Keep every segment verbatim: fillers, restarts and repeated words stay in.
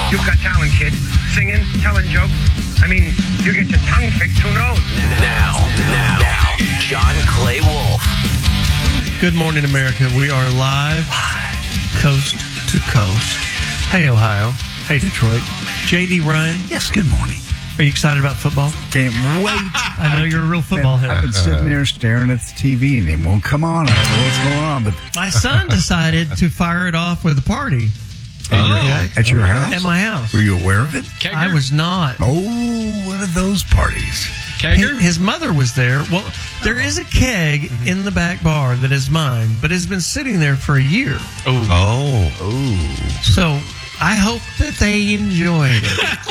You've got talent, kid. Singing, telling jokes. I mean, you get your tongue fixed, who knows? Now, now, now, John Clay Wolf. Good morning, America. We are live, coast to coast. Hey, Ohio. Hey, Detroit. J D Ryan. Yes, good morning. Are you excited about football? Can't wait. I know you're a real football head. I've been sitting there staring at the T V and it won't come on. I don't know what's going on. But My son decided to fire it off with a party. at, your, at your house? At my house. Were you aware of it? Kegger? I was not. Oh, what are those parties? Kegger? His, his mother was there. Well, there is a keg in the back bar that is mine, but it's been sitting there for a year. Oh. Oh. So I hope that they enjoyed it.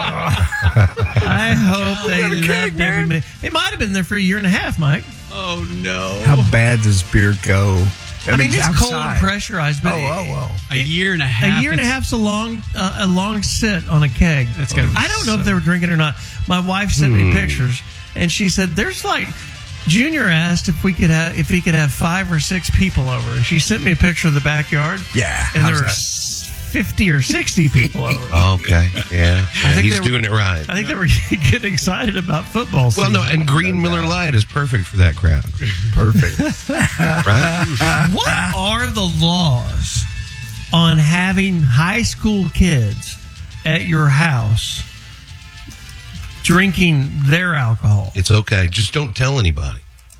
I hope they loved every minute. It might have been there for a year and a half, Mike. Oh, no. How bad does beer go? I mean, it's cold outside. and pressurized, but Oh, oh, oh. A year and a half. a year and a it's- half's a long, uh, a long sit on a keg. That's gotta be I don't know so- if they were drinking or not. My wife sent Hmm. me pictures, and she said, "There's like." Junior asked if we could have if he could have five or six people over. And she sent me a picture of the backyard. Yeah, and there how's were that? s- fifty or sixty people over. Okay, yeah. I think He's they were- doing it right. I think they were getting excited about football Well, season. no, and Green Miller Lite is perfect for that crowd, Perfect. right? What are the laws on having high school kids at your house drinking their alcohol? It's okay. Just don't tell anybody.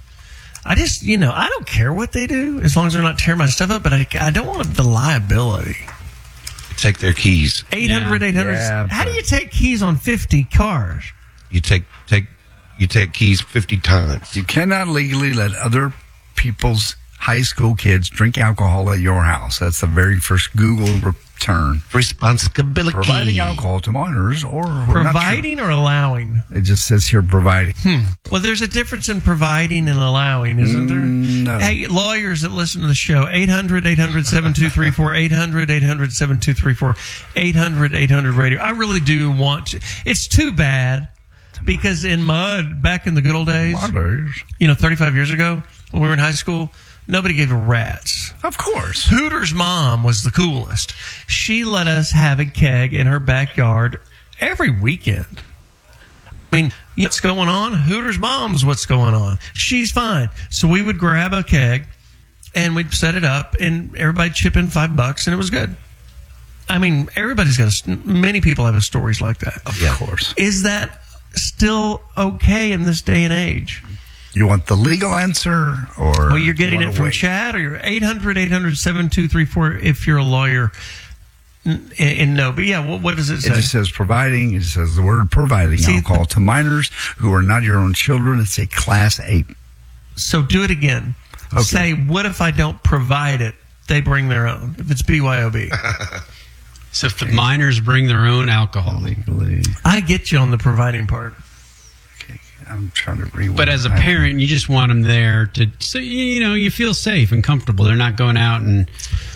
I just, you know, I don't care what they do as long as they're not tearing my stuff up, but I, I don't want the liability. Take their keys. eight hundred, eight hundred Yeah, How do but- you take keys on fifty cars? You take take you take keys fifty times. You cannot legally let other people's high school kids drink alcohol at your house. That's the very first Google return. Responsibility. Providing alcohol to minors or we're not sure. Providing or allowing? It just says here providing. Well, there's a difference in providing and allowing, isn't there? Mm, no. Hey, lawyers that listen to the show, eight hundred, eight hundred, seven two three four, eight hundred, eight hundred, seven two three four, eight hundred, eight hundred radio. I really do want to. It's too bad because in Mud, back in the good old days, Mothers. you know, thirty-five years ago when we were in high school, nobody gave a rat's. Of course. Hooter's mom was the coolest. She let us have a keg in her backyard every weekend. I mean, what's going on? Hooter's mom's what's going on. She's fine. So we would grab a keg and we'd set it up and everybody chip in five bucks and it was good. I mean, everybody's got, a, many people have stories like that. Of course. Is that still okay in this day and age? You want the legal answer or Well, you're getting you it wanna from wait? Chad or you're eight hundred, eight hundred, seven two three four if you're a lawyer. And, and no, but yeah, what, what does it It say? just says providing. It says the word providing See- alcohol to minors who are not your own children. It's a class eight. So do it again. Okay. Say, what if I don't provide it? They bring their own. If it's B Y O B. So if the minors bring their own alcohol. Legally. I get you on the providing part. Okay. I'm trying to read. But as a parent, you just want them there to, so you know, you feel safe and comfortable. They're not going out and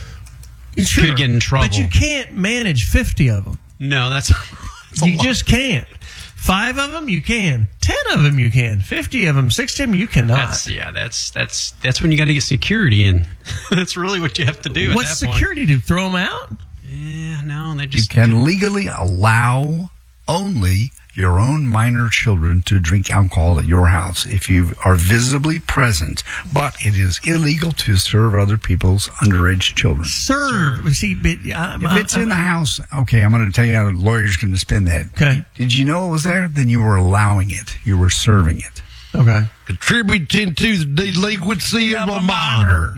Sure, could get in trouble. But you can't manage fifty of them. no, that's, that's a You lot. just can't. Five of them, you can. Ten of them, you can. Fifty of them, sixty of them, you cannot. That's yeah. That's that's that's when you got to get security in. That's really what you have to do. What's at that security do? Throw them out? Point. Yeah, no, they You just can legally allow only your own minor children to drink alcohol at your house if you are visibly present, but it is illegal to serve other people's underage children. Serve. See, but, I, If it's in the house, okay, I'm going to tell you how the lawyer's going to spin that. Okay. Did you know it was there? Then you were allowing it. You were serving it. Okay. Contributing to the delinquency of a minor.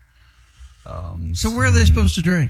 Um, So where are they supposed to drink?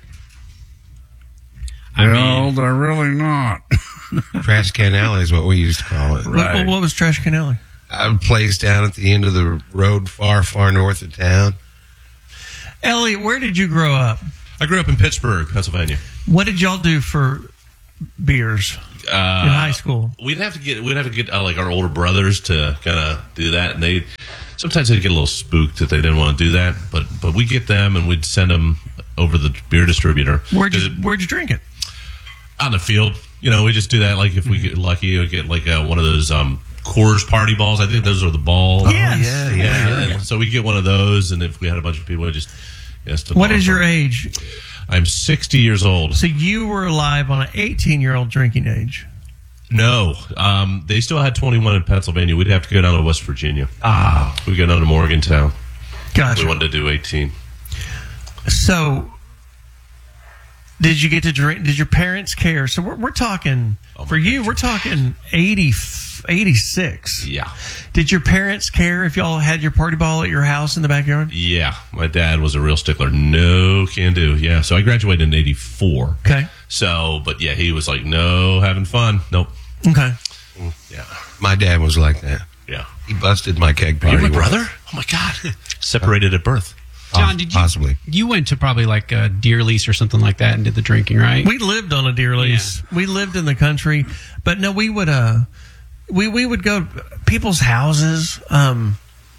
I well, mean, they're really not. Trash can alley is what we used to call it. What, Right. what was Trash Can Alley? A place down at the end of the road, far, far north of town. Elliot, where did you grow up? I grew up in Pittsburgh, Pennsylvania. What did y'all do for beers Uh, in high school? We'd have to get we'd have to get uh, like our older brothers to kind of do that, and they sometimes they'd get a little spooked that they didn't want to do that, but but we get them and we'd send them over the beer distributor. Where'd you, 'Cause it- where'd you drink it? on the field. You know, we just do that. Like if we get lucky, we get like uh, one of those um, Coors party balls. I think those are the balls. Yes. yeah, Yeah, yeah. and so we get one of those, and if we had a bunch of people, we just yes. What is your age? I'm sixty years old. So you were alive on an eighteen-year-old drinking age. No, um, they still had twenty-one in Pennsylvania. We'd have to go down to West Virginia. Ah, we go down to Morgantown. Gotcha. We wanted to do eighteen. So, did you get to drink? Did your parents care? So we're, we're talking Oh, for my you. God. We're talking eighty, eighty-six. Yeah, Did your parents care if y'all had your party ball at your house in the backyard? yeah. My dad was a real stickler. No can do. Yeah, so I graduated in eighty-four. Okay. So, but yeah, he was like, no, having fun. Nope. Okay. Yeah. My dad was like that. Yeah. He busted my keg party. You're my once. brother? Oh my God. Separated at birth. John, did you Possibly. you went to probably like a deer lease or something like that and did the drinking, right? We lived on a deer lease. We lived in the country, but no, we would uh, we we would go to people's houses. Um,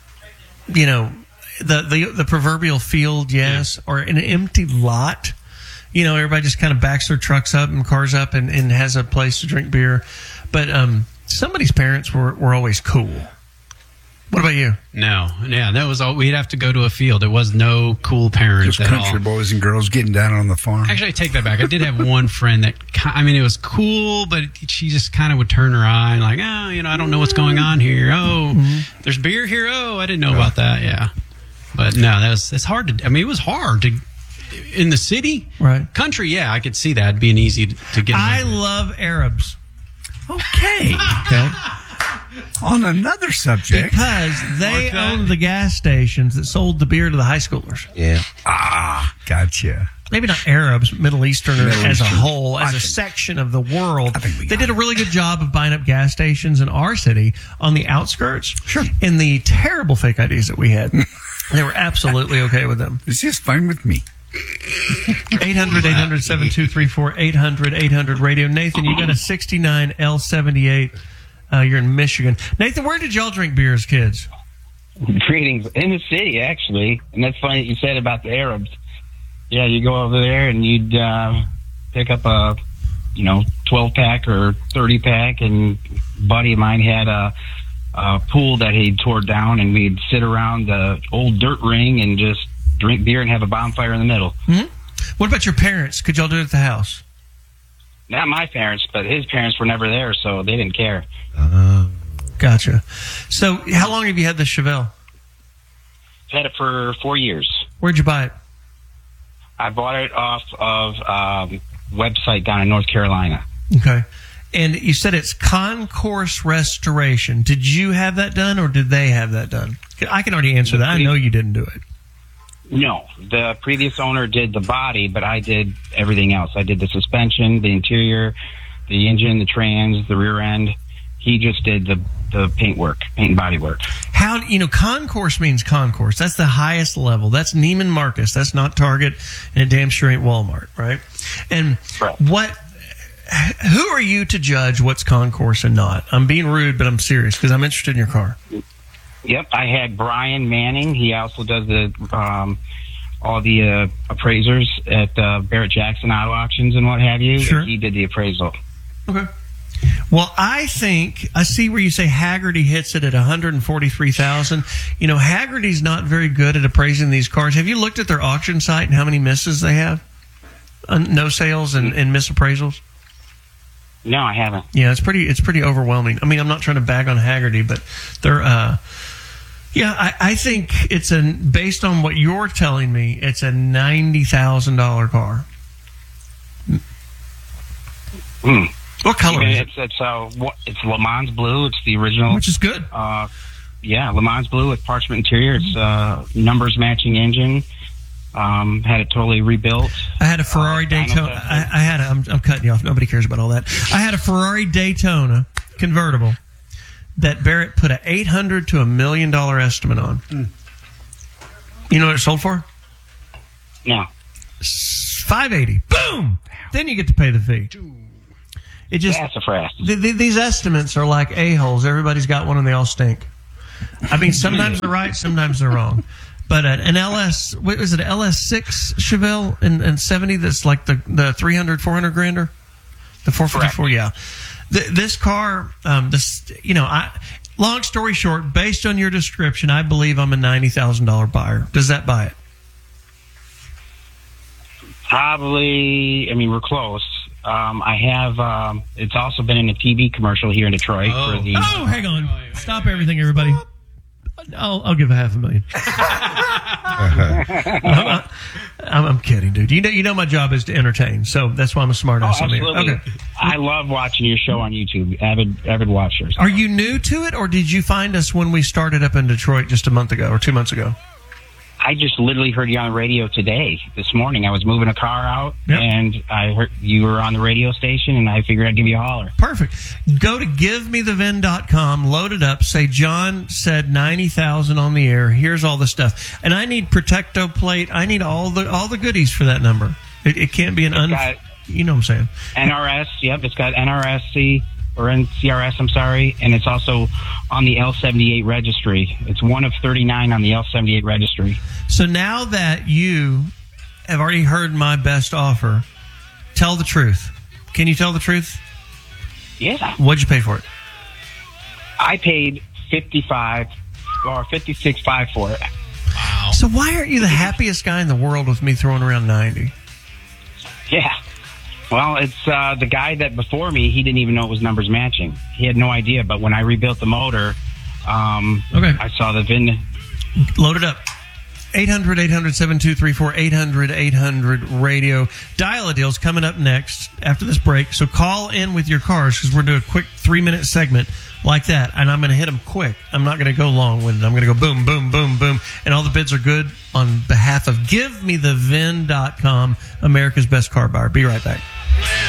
you know, the the the proverbial field, yes, or an empty lot. You know, everybody just kind of backs their trucks up and cars up and, and has a place to drink beer. But um, somebody's parents were, were always cool. What about you? No, yeah, that was all. We'd have to go to a field. There was no cool parents Just at country all. boys and girls getting down on the farm. Actually, I take that back. I did have one friend that, ki- I mean, it was cool, but she just kind of would turn her eye and like, oh, you know, I don't know what's going on here. Oh, Mm-hmm. there's beer here. Oh, I didn't know about that. Yeah, but no, that was it's hard to. I mean, it was hard to in the city, Right. Country, yeah, I could see that being easy to, to get. I away with. love Arabs. Okay. Okay. On another subject. Because they Mark that. owned the gas stations that sold the beer to the high schoolers. Yeah. Ah, gotcha. Maybe not Arabs, Middle Easterners Middle as a Eastern. whole, as I a think- section of the world. I think we They got did a it. really good job of buying up gas stations in our city on the outskirts. Sure. And the terrible fake I Ds that we had, they were absolutely okay with them. It's just fine with me. eight hundred, eight hundred, seven two three four, eight hundred, eight hundred radio. Nathan, you got a sixty-nine L seventy-eight. Uh, you're in Michigan. Nathan, where did y'all drink beer as kids? Greetings. In the city, actually. And that's funny that you said about the Arabs. Yeah, you go over there and you'd uh, pick up a, you know, twelve pack or thirty pack, and a buddy of mine had a, a pool that he tore down, and we'd sit around the old dirt ring and just drink beer and have a bonfire in the middle. Hmm? What about your parents? Could y'all do it at the house? Not my parents, but his parents were never there, so they didn't care. Gotcha. So, how long have you had this Chevelle? Had it for four years. Where'd you buy it? I bought it off of um, website down in North Carolina. Okay. And you said it's Concourse Restoration. Did you have that done, or did they have that done? I can already answer that. I know you didn't do it. No, the previous owner did the body, but I did everything else. I did the suspension, the interior, the engine, the trans, the rear end. He just did the, the paint work, paint and body work. How, you know, concourse means concourse. That's the highest level. That's Neiman Marcus. That's not Target, and it damn sure ain't Walmart, right? And Right. what, who are you to judge what's concourse and not? I'm being rude, but I'm serious because I'm interested in your car. Yep, I had Brian Manning. He also does the um, all the uh, appraisers at uh, Barrett Jackson Auto Auctions and what have you. Sure. He did the appraisal. Okay. Well, I think I see where you say Haggerty hits it at one hundred forty-three thousand dollars. You know, Haggerty's not very good at appraising these cars. Have you looked at their auction site and how many misses they have? Uh, no sales and, and misappraisals? No, I haven't. Yeah, it's pretty it's pretty overwhelming. I mean, I'm not trying to bag on Haggerty, but they're uh yeah, I, I think it's a based on what you're telling me, it's a ninety thousand dollars car. Hmm. What color is it? It's it's uh what, it's Le Mans blue. It's the original. Which is good. Uh, yeah, Le Mans blue with parchment interior. It's uh, numbers matching engine. Um, had it totally rebuilt. I had a Ferrari Uh, dyno Daytona. tested. I, I had a, I'm, I'm cutting you off. Nobody cares about all that. I had a Ferrari Daytona convertible that Barrett put a eight hundred to a million dollar estimate on. You know what it sold for? No. five eighty. Boom. Then you get to pay the fee. It just That's a fast. th- th- these estimates are like a-holes. Everybody's got one and they all stink. I mean, sometimes they're right, sometimes they're wrong. But uh, an L S, what is it, an L S six Chevelle in, in seventy that's like the, the three hundred, four hundred grander? The four fifty-four, yeah. Th- this car, um, this, you know, I, long story short, based on your description, I believe I'm a ninety thousand dollars buyer. Does that buy it? Probably, I mean, we're close. Um, I have, um, it's also been in a T V commercial here in Detroit oh. for the... Oh, hang on. Stop everything, everybody. I'll, I'll give a half a million. I'm, I'm, I'm kidding, dude. You know, you know my job is to entertain, so that's why I'm a smart Oh, ass. absolutely. Okay. I love watching your show on YouTube. Avid, avid watchers. Are you new to it, or did you find us when we started up in Detroit just a month ago or two months ago? I just literally heard you on the radio today, this morning. I was moving a car out, Yep. and I heard you were on the radio station, and I figured I'd give you a holler. Perfect. Go to give me the vin dot com, load it up, say John said ninety thousand on the air. Here's all the stuff. And I need Protecto plate. I need all the all the goodies for that number. It, it can't be an un... got- You know what I'm saying. N R S, yep, it's got N R S C, or N C R S, I'm sorry, and it's also on the L seventy-eight registry. It's one of thirty-nine on the L seventy-eight registry. So now that you have already heard my best offer, tell the truth. Can you tell the truth? Yeah. What'd you pay for it? I paid fifty-five or fifty-six five for it. So why aren't you the happiest guy in the world with me throwing around ninety? Yeah. Well, it's uh, the guy that before me, he didn't even know it was numbers matching. He had no idea, but when I rebuilt the motor, um, Okay. I saw the V I N. Load it up. eight hundred, eight hundred, seven two three four, eight hundred, eight hundred radio. Dial-a-deal's coming up next after this break. So call in with your cars because we're doing a quick three-minute segment like that. And I'm going to hit them quick. I'm not going to go long-winded. I'm going to go boom, boom, boom, boom. And all the bids are good on behalf of give me the vin dot com, America's best car buyer. Be right back.